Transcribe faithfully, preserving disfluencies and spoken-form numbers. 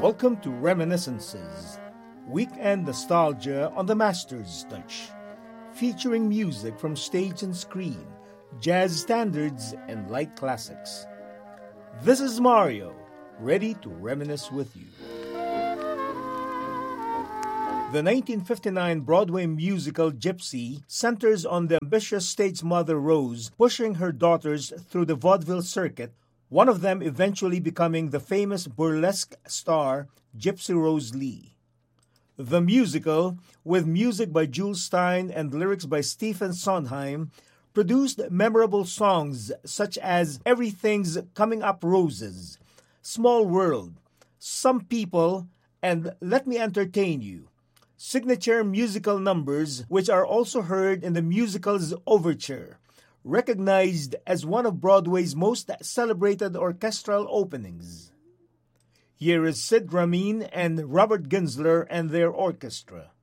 Welcome to Reminiscences, weekend nostalgia on the Master's Touch, featuring music from stage and screen, jazz standards, and light classics. This is Mario, ready to reminisce with you. The nineteen fifty-nine Broadway musical Gypsy centers on the ambitious stage mother Rose pushing her daughters through the vaudeville circuit, one of them eventually becoming the famous burlesque star Gypsy Rose Lee. The musical, with music by Jules Stein and lyrics by Stephen Sondheim, produced memorable songs such as Everything's Coming Up Roses, Small World, Some People, and Let Me Entertain You, signature musical numbers which are also heard in the musical's overture, recognized as one of Broadway's most celebrated orchestral openings. Here is Sid Ramin and Robert Ginsler and their orchestra.